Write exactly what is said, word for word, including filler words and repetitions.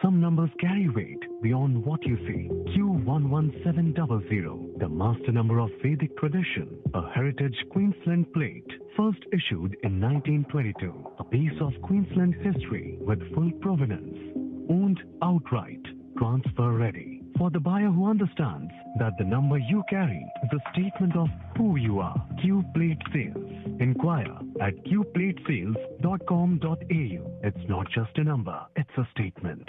Some numbers carry weight beyond what you see. Q one one seven zero zero, the master number of Vedic tradition, a heritage Queensland plate, first issued in nineteen twenty-two, a piece of Queensland history with full provenance, owned outright, transfer ready. For the buyer who understands that the number you carry is a statement of who you are. Q Plate Sales. Inquire at q plate sales dot com dot a u. It's not just a number, it's a statement.